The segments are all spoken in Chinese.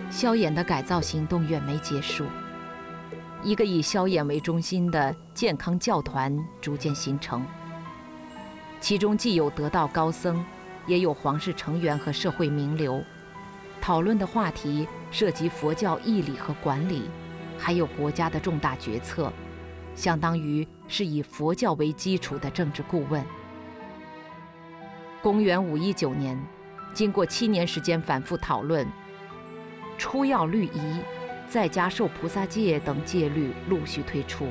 萧衍的改造行动远没结束，一个以萧衍为中心的健康教团逐渐形成，其中既有得道高僧，也有皇室成员和社会名流，讨论的话题涉及佛教义理和管理，还有国家的重大决策，相当于是以佛教为基础的政治顾问。公元519年，经过7年时间反复讨论，出药律仪、在家受菩萨戒等戒律陆续推出。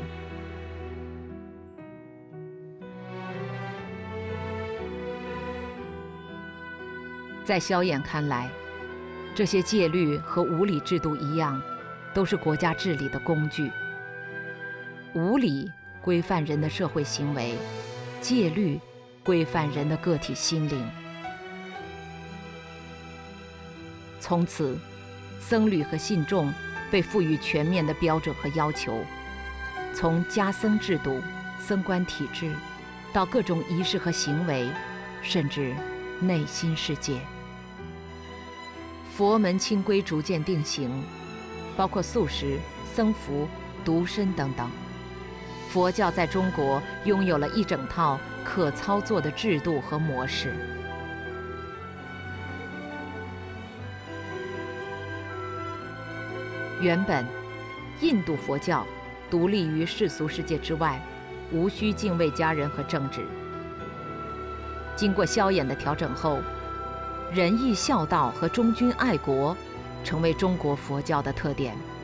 在萧衍看来，这些戒律和无礼制度一样，都是国家治理的工具。无礼规范人的社会行为，戒律规范人的个体心灵。从此，僧侣和信众被赋予全面的标准和要求，从家僧制度、僧官体制，到各种仪式和行为，甚至内心世界。佛门清规逐渐定型，包括素食、僧服、独身等等。佛教在中国拥有了一整套可操作的制度和模式。原本，印度佛教独立于世俗世界之外，无需敬畏家人和政治。经过萧衍的调整后，仁义孝道和忠君爱国成为中国佛教的特点。